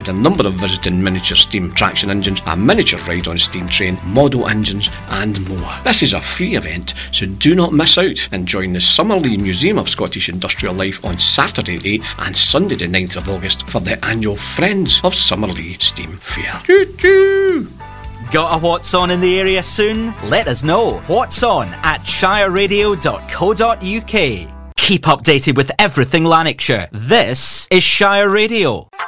a number of visiting miniature steam traction engines, a miniature ride on steam train, model engines and more. This is a free event, so do not miss out and join the Summerlee Museum of Scottish Industrial Life on Saturday the 8th and Sunday the 9th of August for the annual Friends of Summerlee Steam Fair. Choo-choo! Got a What's On in the area soon? Let us know. What's On at shireradio.co.uk. Keep updated with everything Lanarkshire. This is Shire Radio.